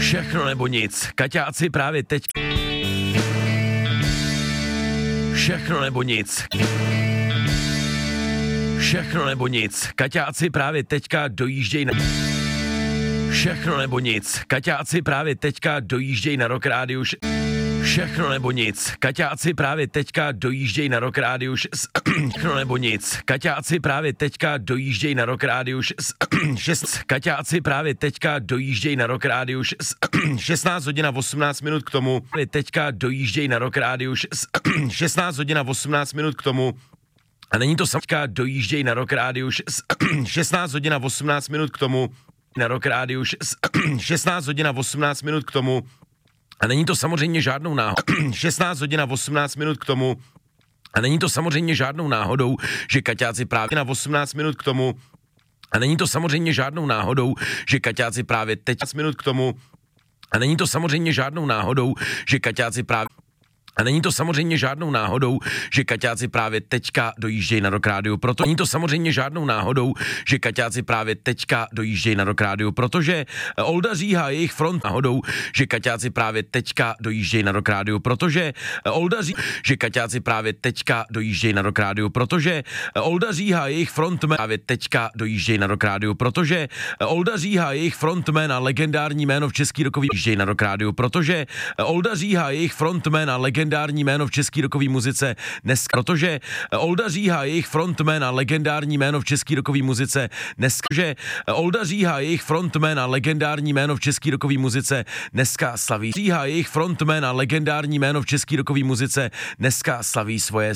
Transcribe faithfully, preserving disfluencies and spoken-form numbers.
Všechno nebo nic. Kaťáci právě teď... Všechno nebo nic. Všechno nebo nic. Kaťáci právě teďka dojíždějí na... Všechno nebo nic. Kaťáci právě teďka dojíždějí na Rock Rádiuš. Všechno nebo nic. Kaťáci právě teďka dojíždějí na Rock Rádiuš. Všechno nebo nic. Kaťáci právě teďka dojíždějí na Rock Rádiuš. šest. Kaťáci právě teďka dojíždějí na Rock Rádiuš. šestnáct hodin a osmnáct minut k tomu. Teďka dojíždějí na Rock Rádiuš. šestnáct hodin a osmnáct minut k tomu. A není to samozřejmě dojíždějí na Rock Rádiuš. šestnáct hodin a osmnáct minut k tomu. Na Rock Rádiuš. šestnáct hodin a osmnáct minut k tomu. A není to samozřejmě žádnou náhodou. šestnáct hodin a osmnáct minut k tomu. A není to samozřejmě žádnou náhodou, že Kaťáci právě na osmnáct minut k tomu. A není to samozřejmě žádnou náhodou, že Kaťáci právě teď minut k tomu. A není to samozřejmě žádnou náhodou, že Kaťáci právě A není to samozřejmě žádnou náhodou, že Kaťáci právě teďka dojíždějí na Rock Rádiu, proto není to samozřejmě žádnou náhodou, že Kaťáci právě teďka dojíždějí na Rock Rádiu, protože Olda Říha, jejich front náhodou, že Kaťáci právě teďka dojíždějí na Rock Rádiu, protože Olda Říha, že Kaťáci právě teďka dojíždějí na Rock Rádiu, protože Olda Říha, jejich frontman právě teďka dojíždějí na Rock Rádiu, protože Olda Říha, jejich frontman a legendární jméno v český rokový dojíždějí na Rock Rádiu, protože Olda Říha, jejich frontman a legendární jméno v český rokový muzice dnes, protože Olda Říha, jejich frontman a legendární jméno v český rokový muzice dneska, že Olda Říha, jejich frontman a legendární jméno v český rokový muzice dneska slaví. Říha, jejich frontman a legendární jméno v český rokový muzice dneska slaví svoje